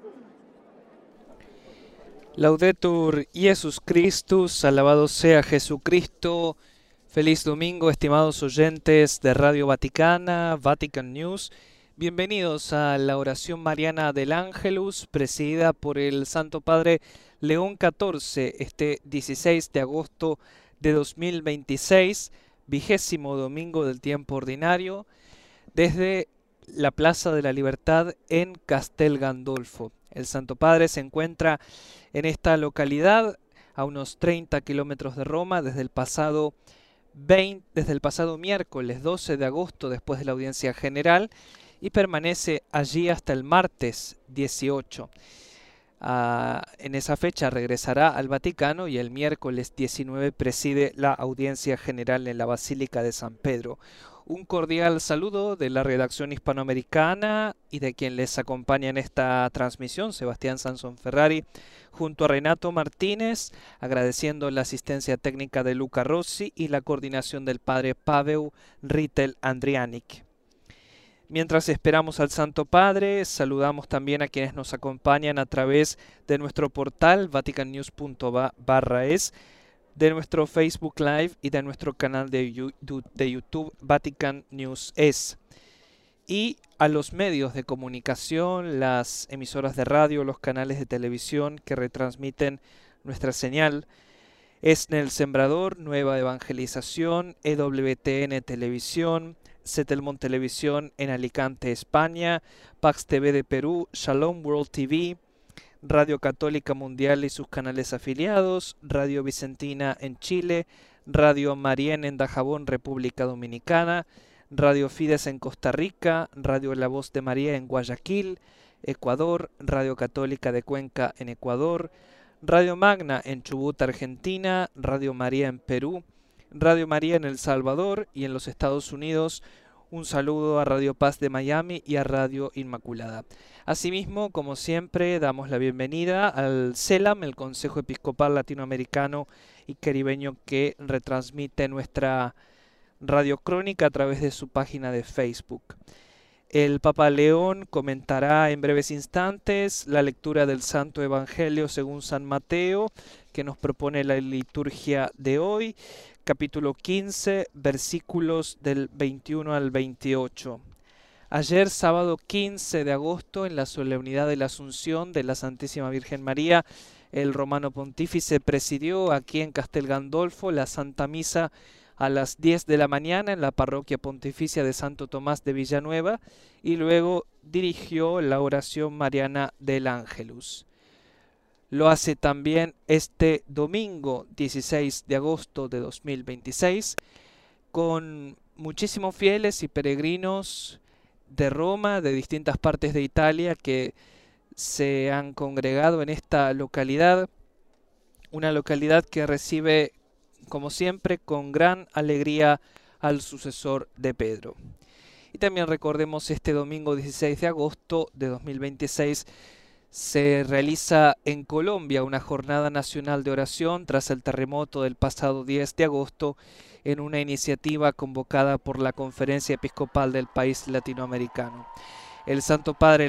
Laudetur Jesus Christus, alabado sea Jesucristo. Feliz domingo, estimados oyentes de Radio Vaticana, Vatican News. Bienvenidos a la oración mariana del Ángelus, presidida por el Santo Padre León XIV, este 16 de agosto de 2026, 20º domingo del tiempo ordinario, desde la Plaza de la Libertad en Castel Gandolfo. El Santo Padre se encuentra en esta localidad a unos 30 kilómetros de Roma desde el pasado miércoles 12 de agosto, después de la audiencia general, y permanece allí hasta el martes 18. En esa fecha regresará al Vaticano y el miércoles 19 preside la audiencia general en la Basílica de San Pedro. Un cordial saludo de la redacción hispanoamericana y de quien les acompaña en esta transmisión, Sebastián Sansón Ferrari, junto a Renato Martínez, agradeciendo la asistencia técnica de Luca Rossi y la coordinación del padre Paweł Ritel Andrianik. Mientras esperamos al Santo Padre, saludamos también a quienes nos acompañan a través de nuestro portal vaticannews.es, de nuestro Facebook Live y de nuestro canal de YouTube Vatican News Es. Y a los medios de comunicación, las emisoras de radio, los canales de televisión que retransmiten nuestra señal. ESNE Sembrador, Nueva Evangelización, EWTN Televisión, Setelmont Televisión en Alicante, España, Pax TV de Perú, Shalom World TV, Radio Católica Mundial y sus canales afiliados, Radio Vicentina en Chile, Radio Marién en Dajabón, República Dominicana, Radio Fides en Costa Rica, Radio La Voz de María en Guayaquil, Ecuador, Radio Católica de Cuenca en Ecuador, Radio Magna en Chubut, Argentina, Radio María en Perú, Radio María en El Salvador y en los Estados Unidos. Un saludo a Radio Paz de Miami y a Radio Inmaculada. Asimismo, como siempre, damos la bienvenida al CELAM, el Consejo Episcopal Latinoamericano y Caribeño, que retransmite nuestra radiocrónica a través de su página de Facebook. El Papa León comentará en breves instantes la lectura del Santo Evangelio según San Mateo, que nos propone la liturgia de hoy, capítulo 15, versículos del 21 al 28. Ayer, sábado 15 de agosto, en la solemnidad de la Asunción de la Santísima Virgen María, el Romano Pontífice presidió aquí en Castel Gandolfo la Santa Misa a las 10 de la mañana en la parroquia pontificia de Santo Tomás de Villanueva y luego dirigió la oración mariana del Ángelus. Lo hace también este domingo 16 de agosto de 2026 con muchísimos fieles y peregrinos de Roma, de distintas partes de Italia que se han congregado en esta localidad, una localidad que recibe como siempre con gran alegría al sucesor de Pedro. Y también recordemos este domingo 16 de agosto de 2026 se realiza en Colombia una jornada nacional de oración tras el terremoto del pasado 10 de agosto en una iniciativa convocada por la Conferencia Episcopal del país latinoamericano. El Santo Padre